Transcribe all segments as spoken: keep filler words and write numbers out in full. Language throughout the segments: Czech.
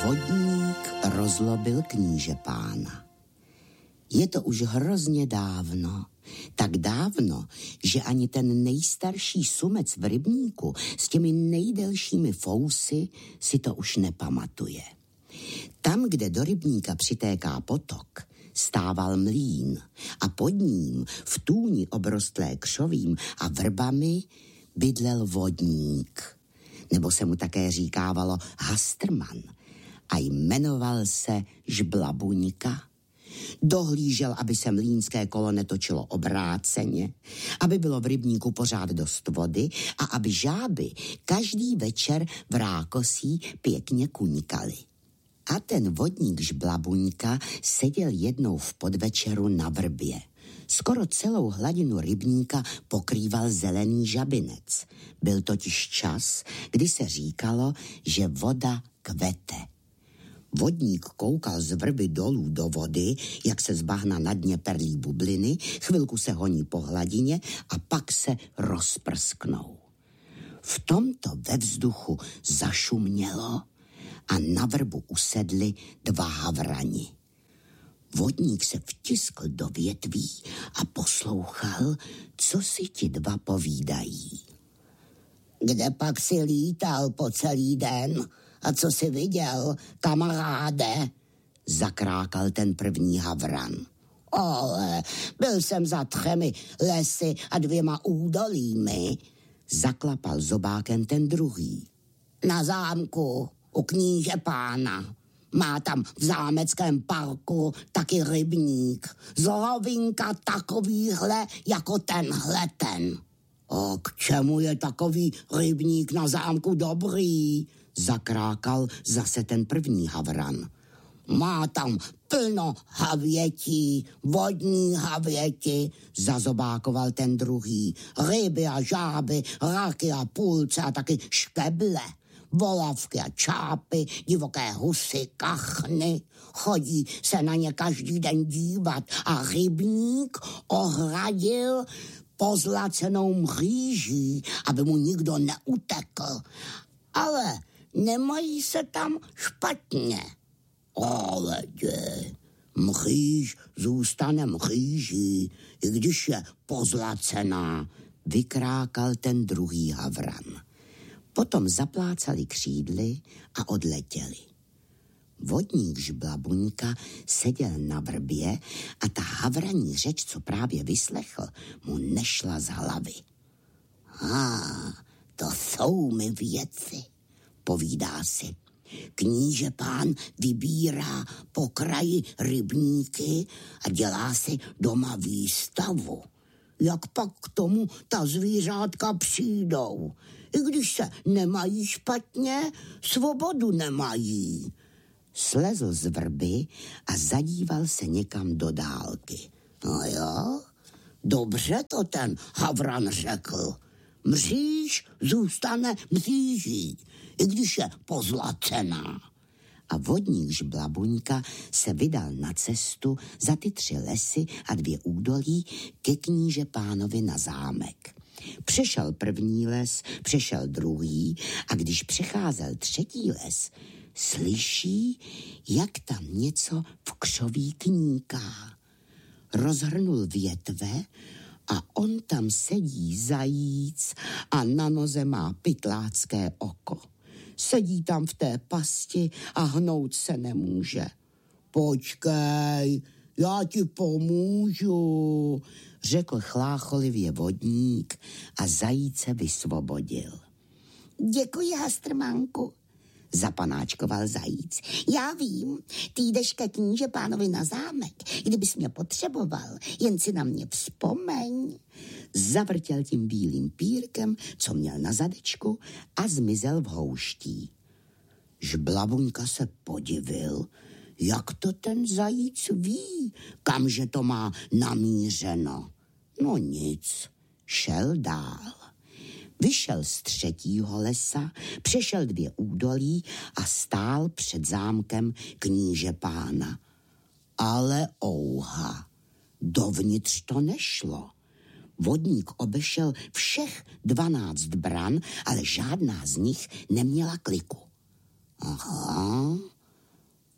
Vodník rozlobil kníže pána. Je to už hrozně dávno, tak dávno, že ani ten nejstarší sumec v rybníku s těmi nejdelšími fousy si to už nepamatuje. Tam, kde do rybníka přitéká potok, stával mlýn a pod ním v tůni obrostlé křovím a vrbami bydlel vodník. Nebo se mu také říkávalo Hastrman a jmenoval se Žblabuňka. Dohlížel, aby se mlýnské kolo netočilo obráceně, aby bylo v rybníku pořád dost vody a aby žáby každý večer v rákosí pěkně kuňkaly. A ten vodník Žblabuňka seděl jednou v podvečeru na vrbě. Skoro celou hladinu rybníka pokrýval zelený žabinec. Byl totiž čas, kdy se říkalo, že voda kvete. Vodník koukal z vrby dolů do vody, jak se z bahna na dně perlí bubliny, chvilku se honí po hladině a pak se rozprsknou. V tomto ve vzduchu zašumělo a na vrbu usedli dva havrani. Vodník se vtiskl do větví a poslouchal, co si ti dva povídají. Kde pak si lítal po celý den a co si viděl, kamaráde? Zakrákal ten první havran. Ale byl jsem za třemi lesy a dvěma údolími, zaklapal zobákem ten druhý. Na zámku u kníže pána. Má tam v zámeckém parku taky rybník. Zlovinka takovýhle jako tenhle ten. O, k čemu je takový rybník na zámku dobrý? Zakrákal zase ten první havran. Má tam plno havětí, vodní havěti, zazobákoval ten druhý. Ryby a žáby, raky a půlce a taky škeble. Volavky a čápy, divoké husy, kachny. Chodí se na ně každý den dívat a rybník ohradil pozlacenou mříží, aby mu nikdo neutekl. Ale nemají se tam špatně. Ale dě, mříž zůstane mříží, i když je pozlacená, vykrákal ten druhý havran. Potom zaplácali křídly a odletěli. Vodník Žblabuňka seděl na vrbě a ta havraní řeč, co právě vyslechl, mu nešla z hlavy. Ah, to jsou mi věci, povídá si. Kníže pán vybírá po kraji rybníky a dělá si doma výstavu. Jak pak k tomu ta zvířátka přijdou? I když se nemají špatně, svobodu nemají. Slezl z vrby a zadíval se někam do dálky. No jo, dobře to ten havran řekl. Mříž zůstane mříží, i když je pozlacená. A vodník Žblabuňka se vydal na cestu za ty tři lesy a dvě údolí ke kníže pánovi na zámek. Přešel první les, přešel druhý a když přecházel třetí les, slyší, jak tam něco v křoví kníká. Rozhrnul větve a on tam sedí zajíc a na noze má pytlácké oko. Sedí tam v té pasti a hnout se nemůže. Počkej, já ti pomůžu, řekl chlácholivě vodník a zajíce vysvobodil. Děkuji, Hastrmánku, zapanáčkoval zajíc. Já vím, ty jdeš ke kníže pánovi na zámek. Kdybys mě potřeboval, jen si na mě vzpomeň. Zavrtěl tím bílým pírkem, co měl na zadečku a zmizel v houští. Žblabuňka se podivil, jak to ten zajíc ví, kamže to má namířeno. No nic, šel dál. Vyšel z třetího lesa, přešel dvě údolí a stál před zámkem kníže pána. Ale ouha, dovnitř to nešlo. Vodník obešel všech dvanáct bran, ale žádná z nich neměla kliku. Aha,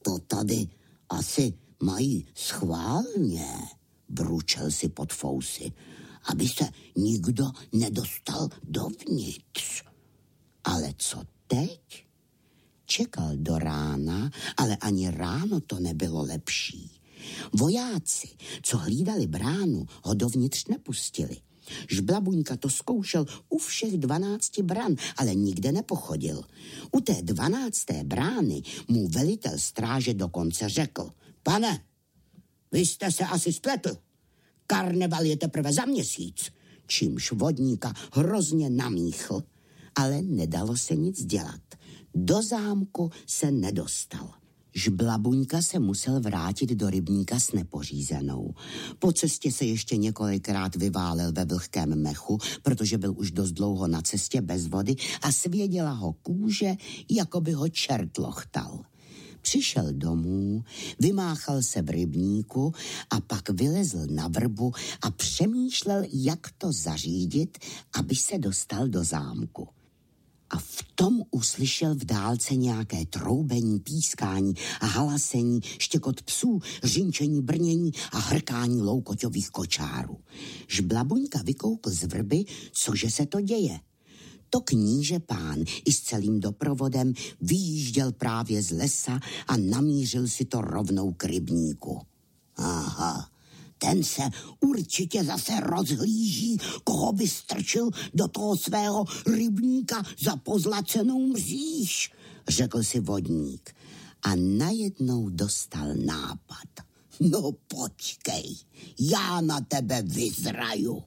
To tady asi mají schválně, bručel si pod fousy, aby se nikdo nedostal dovnitř. Ale co teď? Čekal do rána, ale ani ráno to nebylo lepší. Vojáci, co hlídali bránu, ho dovnitř nepustili. Žblabuňka to zkoušel u všech dvanácti bran, ale nikde nepochodil. U té dvanácté brány mu velitel stráže dokonce řekl: Pane, vy jste se asi spletl. Karneval je teprve za měsíc. Čímž vodníka hrozně namíchl, ale nedalo se nic dělat. Do zámku se nedostal. Žblabuňka se musel vrátit do rybníka s nepořízenou. Po cestě se ještě několikrát vyválel ve vlhkém mechu, protože byl už dost dlouho na cestě bez vody a svěděla ho kůže, jako by ho čert lochtal. Přišel domů, vymáchal se v rybníku a pak vylezl na vrbu a přemýšlel, jak to zařídit, aby se dostal do zámku. A v tom uslyšel v dálce nějaké troubení, pískání a halasení, štěkot psů, řinčení, brnění a hrkání loukoťových kočárů. Žblabuňka vykoukl z vrby, cože se to děje. To kníže pán i s celým doprovodem vyjížděl právě z lesa a namířil si to rovnou k rybníku. Aha, ten se určitě zase rozhlíží, koho by strčil do toho svého rybníka za pozlacenou mříž, řekl si vodník. A najednou dostal nápad. No počkej, já na tebe vyzraju.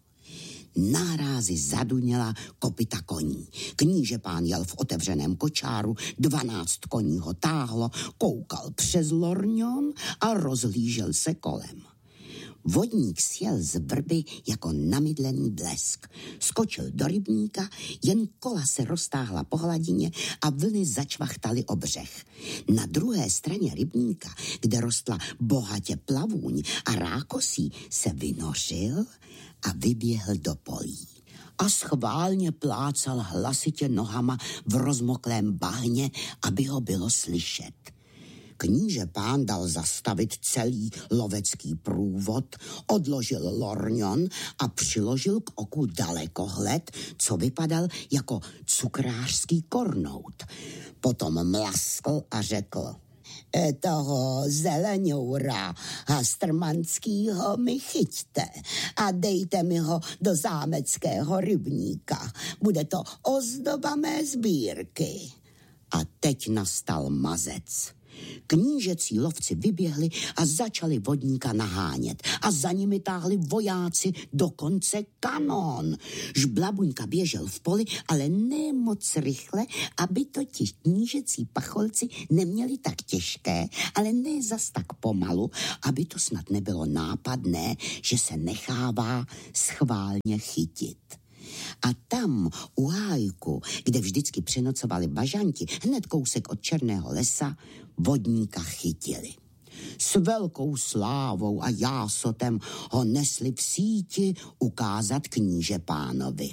Nárázy zaduněla kopyta koní. Kníže pán jel v otevřeném kočáru, dvanáct koní ho táhlo, koukal přes lorňon a rozhlížel se kolem. Vodník sjel z vrby jako namydlený blesk. Skočil do rybníka, jen kola se roztáhla po hladině a vlny začvachtaly o břeh. Na druhé straně rybníka, kde rostla bohatě plavůň a rákosí, se vynořil a vyběhl do polí. A schválně plácal hlasitě nohama v rozmoklém bahně, aby ho bylo slyšet. Kníže pán dal zastavit celý lovecký průvod, odložil lorňon a přiložil k oku dalekohled, co vypadal jako cukrářský kornout. Potom mlaskl a řekl: E toho zelenoura hastrmanskýho mi chyťte a dejte mi ho do zámeckého rybníka. Bude to ozdoba mé sbírky. A teď nastal mazec. Knížecí lovci vyběhli a začali vodníka nahánět a za nimi táhli vojáci, dokonce kanón. Žblabuňka běžel v poli, ale ne moc rychle, aby totiž knížecí pacholci neměli tak těžké, ale ne zas tak pomalu, aby to snad nebylo nápadné, že se nechává schválně chytit. A tam u hájku, kde vždycky přenocovali bažanti, hned kousek od černého lesa, vodníka chytili. S velkou slávou a jásotem ho nesli v síti ukázat kníže pánovi.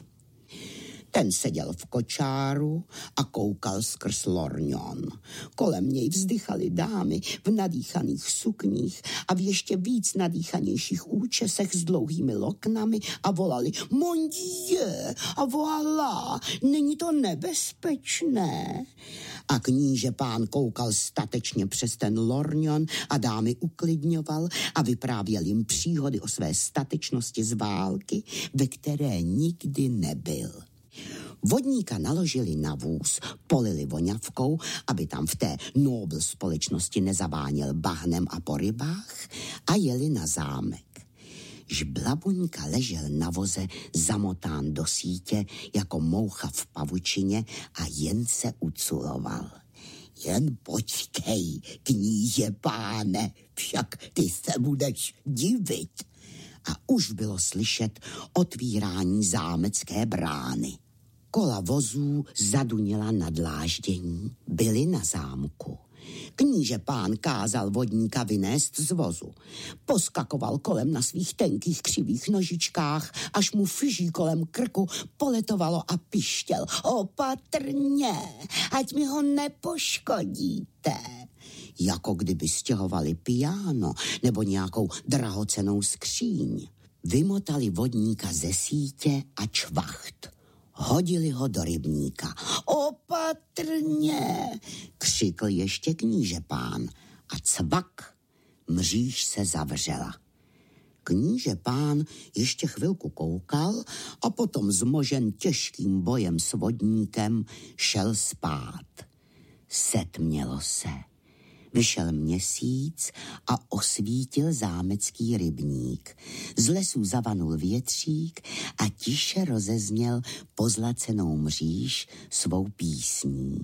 Ten seděl v kočáru a koukal skrz lorňon. Kolem něj vzdychaly dámy v nadýchaných sukních a v ještě víc nadýchanějších účesech s dlouhými loknami a volali: Mon Dieu, a voilà, není to nebezpečné? A kníže pán koukal statečně přes ten lorňon a dámy uklidňoval a vyprávěl jim příhody o své statečnosti z války, ve které nikdy nebyl. Vodníka naložili na vůz, polili voňavkou, aby tam v té nobl společnosti nezaváněl bahnem a po rybách, a jeli na zámek. Žblabuňka ležel na voze zamotán do sítě jako moucha v pavučině a jen se uculoval. Jen počkej, kníže páne, však ty se budeš divit. A už bylo slyšet otvírání zámecké brány. Kola vozů zaduněla na dláždění, byli na zámku. Kníže pán kázal vodníka vynést z vozu. Poskakoval kolem na svých tenkých křivých nožičkách, až mu fyží kolem krku poletovalo a pištěl: Opatrně, ať mi ho nepoškodíte. jako kdyby stěhovali piano nebo nějakou drahocennou skříň. Vymotali vodníka ze sítě a čvacht. Hodili ho do rybníka. Opatrně, křikl ještě kníže pán a cvak, mříž se zavřela. Kníže pán ještě chvilku koukal a potom zmožen těžkým bojem s vodníkem šel spát. Setmělo se. Vyšel měsíc a osvítil zámecký rybník. Z lesů zavanul větřík a tiše rozezněl pozlacenou mříž svou písní.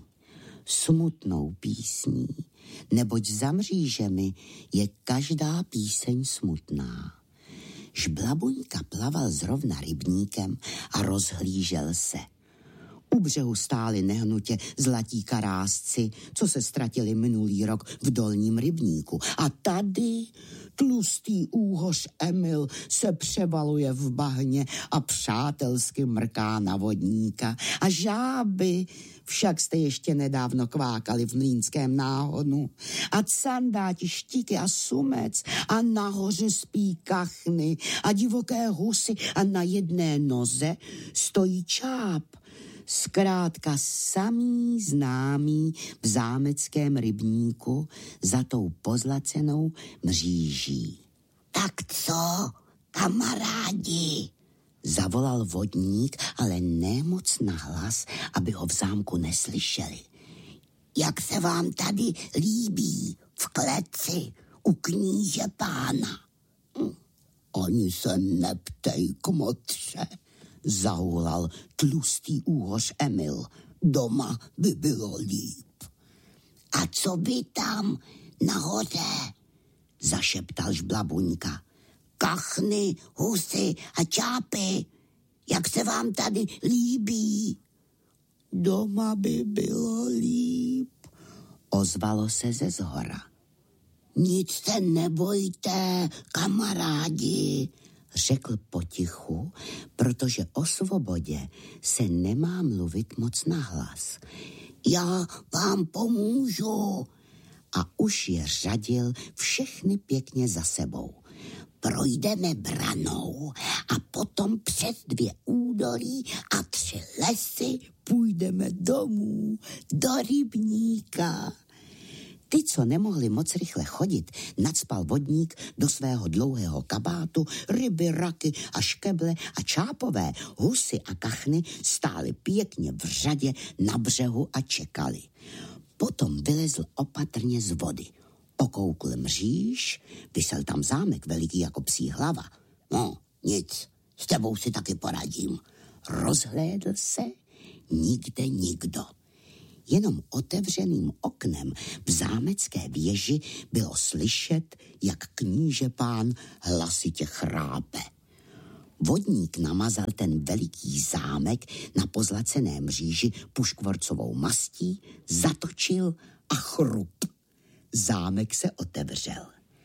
Smutnou písní, neboť za mřížemi je každá píseň smutná. Žblabuňka plaval zrovna rybníkem a rozhlížel se. U břehu stáli nehnutě zlatí karásci, co se ztratili minulý rok v dolním rybníku. A tady tlustý úhoř Emil se převaluje v bahně a přátelsky mrká na vodníka. A žáby, však jste ještě nedávno kvákali v mlýnském náhonu. A candáti, štíky a sumec a nahoře spí kachny a divoké husy a na jedné noze stojí čáp. Zkrátka samý známý v zámeckém rybníku za tou pozlacenou mříží. Tak co, kamarádi? Zavolal vodník, ale ne moc nahlas, aby ho v zámku neslyšeli. Jak se vám tady líbí v kleci u kníže pána? Hm. Ani se neptej, kmotře, zaulal tlustý úhoř Emil. Doma by bylo líp. A co by tam nahoře? Zašeptal Žblabuňka. Kachny, husy a čápy. Jak se vám tady líbí? Doma by bylo líp, ozvalo se ze zhora. Nic se nebojte, kamarádi, řekl potichu, protože o svobodě se nemá mluvit moc nahlas. Já vám pomůžu. A už je řadil všechny pěkně za sebou. Projdeme branou a potom přes dvě údolí a tři lesy půjdeme domů do rybníka. Ty, co nemohli moc rychle chodit, nacpal vodník do svého dlouhého kabátu, ryby, raky a škeble a čápové, husy a kachny stály pěkně v řadě na břehu a čekali. Potom vylezl opatrně z vody. Okoukl mříž, visel tam zámek veliký jako psí hlava. No, nic, s tebou si taky poradím. Rozhlédl se, nikde nikdo. Jenom otevřeným oknem v zámecké věži bylo slyšet, jak kníže pán hlasitě chrápe. Vodník namazal ten veliký zámek na pozlacené mříži puškvorcovou mastí, zatočil a chrup. Zámek se otevřel.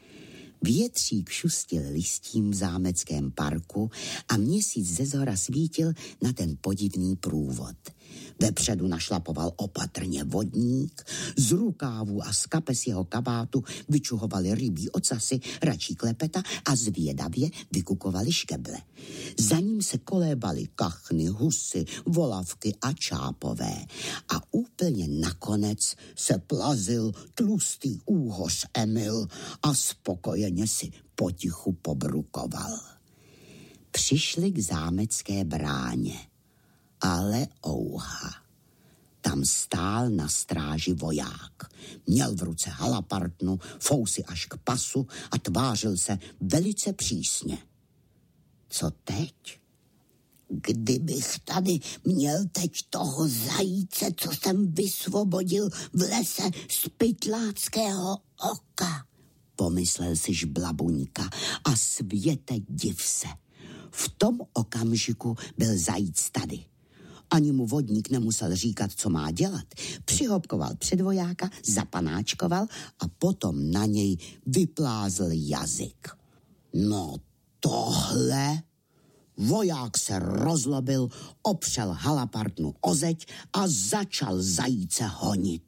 Větřík šustil listím v zámeckém parku a měsíc ze zhora svítil na ten podivný průvod. Vepředu našlapoval opatrně vodník, z rukávu a z kapes jeho kabátu vyčuhovali rybí ocasy, račí klepeta a zvědavě vykukovali škeble. Za ním se kolébali kachny, husy, volavky a čápové. A úplně nakonec se plazil tlustý úhoř Emil a spokojeně si potichu pobrukoval. Přišli k zámecké bráně. Ale ouha, tam stál na stráži voják. Měl v ruce halapartnu, fousy až k pasu a tvářil se velice přísně. Co teď? Kdybych tady měl teď toho zajíce, co jsem vysvobodil v lese z pytláckého oka, pomyslel si Žblabuňka a světe div se. V tom okamžiku byl zajíc tady. Ani mu vodník nemusel říkat, co má dělat. Přihopkoval před vojáka, zapanáčkoval a potom na něj vyplázl jazyk. No tohle... Voják se rozlobil, opřel halapartnu o zeď a začal zajíce honit.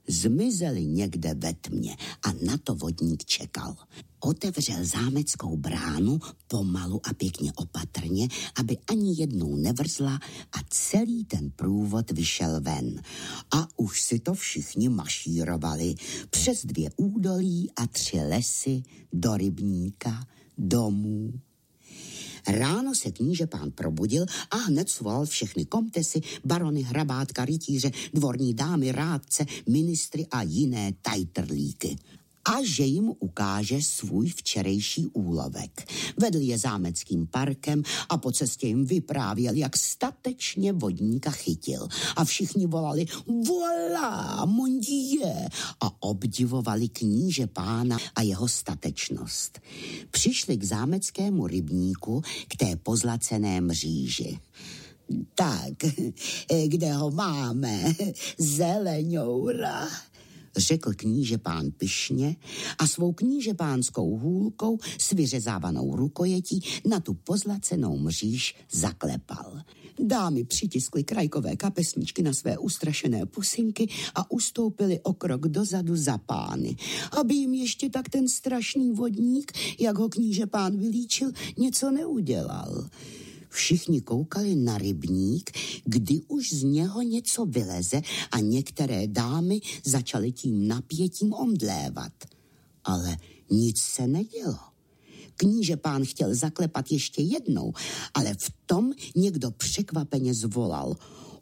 Zmizeli někde ve tmě a na to vodník čekal. Otevřel zámeckou bránu pomalu a pěkně opatrně, aby ani jednou nevrzla a celý ten průvod vyšel ven. A už si to všichni mašírovali přes dvě údolí a tři lesy do rybníka, domů. Ráno se kníže pán probudil a hned svolal všechny komtesy, barony, hrabátka, rytíře, dvorní dámy, rádce, ministry a jiné tajtrlíky. A že jim ukáže svůj včerejší úlovek. Vedl je zámeckým parkem a po cestě jim vyprávěl, jak statečně vodníka chytil. A všichni volali volá, mon Dieu, a obdivovali kníže pána a jeho statečnost. Přišli k zámeckému rybníku, k té pozlacené mříži. Tak, kde ho máme? Zeleňoura, řekl kníže pán pyšně a svou knížepánskou hůlkou s vyřezávanou rukojetí na tu pozlacenou mříž zaklepal. Dámy přitiskly krajkové kapesničky na své ustrašené pusinky a ustoupili o krok dozadu za pány, aby jim ještě tak ten strašný vodník, jak ho kníže pán vylíčil, něco neudělal. Všichni koukali na rybník, kdy už z něho něco vyleze a některé dámy začaly tím napětím omdlévat. Ale nic se nedělo. Kníže pán chtěl zaklepat ještě jednou, ale v tom někdo překvapeně zvolal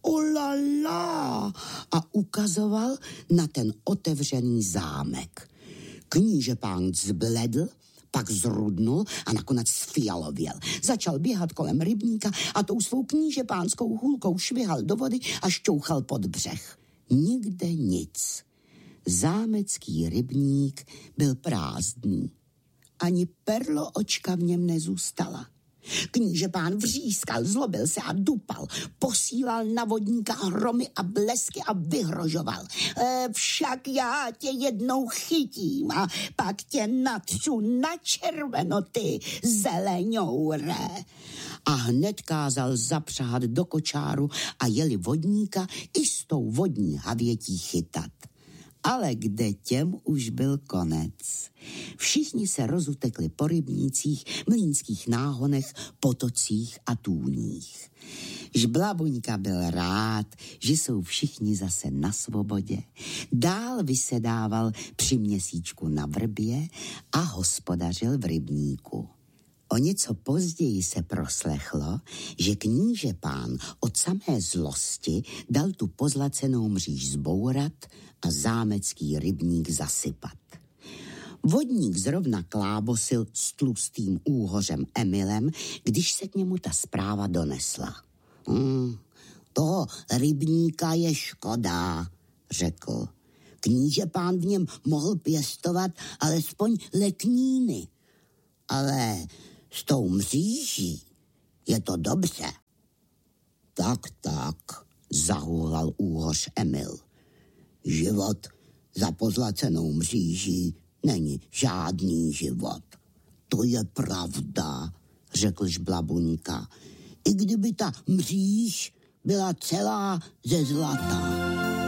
olala a ukazoval na ten otevřený zámek. Kníže pán zbledl, pak zrudnul a nakonec sfialověl. Začal běhat kolem rybníka a tou svou knížepánskou hůlkou švihal do vody a šťouchal pod břeh. Nikde nic. Zámecký rybník byl prázdný. Ani perlo očka v něm nezůstala. Kníže pán vřískal, zlobil se a dupal, posílal na vodníka hromy a blesky a vyhrožoval. E, však já tě jednou chytím a pak tě natřu na červeno, ty zeleňoure. A hned kázal zapřáhat do kočáru a jeli vodníka i s tou vodní havětí chytat. Ale kde těm už byl konec. Všichni se rozutekli po rybnících, mlýnských náhonech, potocích a tůních. Žblabuňka byl rád, že jsou všichni zase na svobodě. Dál vysedával při měsíčku na vrbě a hospodařil v rybníku. O něco později se proslechlo, že kníže pán od samé zlosti dal tu pozlacenou mříž zbourat a zámecký rybník zasypat. Vodník zrovna klábosil s tlustým úhořem Emilem, když se k němu ta zpráva donesla. Hmm, toho rybníka je škoda, řekl. Kníže pán v něm mohl pěstovat alespoň lekníny, ale s tou mříží je to dobře. Tak, tak, zahulal úhoř Emil. Život za pozlacenou mříží není žádný život. To je pravda, řekl Žblabuňka. I kdyby ta mříž byla celá ze zlata.